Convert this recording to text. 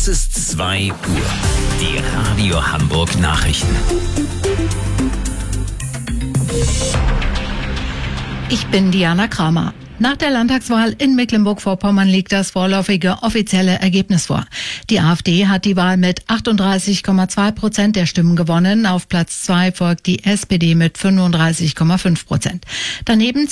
Es ist 2 Uhr. Die Radio Hamburg Nachrichten. Ich bin Diana Kramer. Nach der Landtagswahl in Mecklenburg-Vorpommern liegt das vorläufige offizielle Ergebnis vor. Die AfD hat die Wahl mit 38,2% der Stimmen gewonnen. Auf Platz 2 folgt die SPD mit 35,5%. Daneben